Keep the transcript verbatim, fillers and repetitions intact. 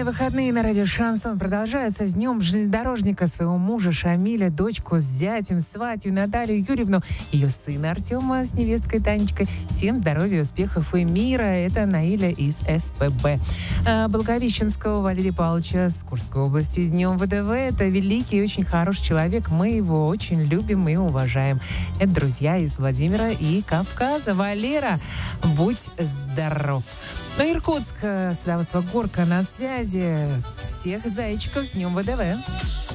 Длинные выходные на радио «Шансон» продолжаются. С днем железнодорожника своего мужа Шамиля, дочку с зятем, сватью Наталью Юрьевну, ее сына Артема с невесткой Танечкой. Всем здоровья, успехов и мира. Это Наиля из СПБ. А Благовещенского Валерия Павловича с Курской области с днем ВДВ. Это великий и очень хороший человек. Мы его очень любим и уважаем. Это друзья из Владимира и Кавказа. Валера, будь здоров. Ну, Иркутск, садоводство Горка на связи. Всех зайчиков с днем ВДВ.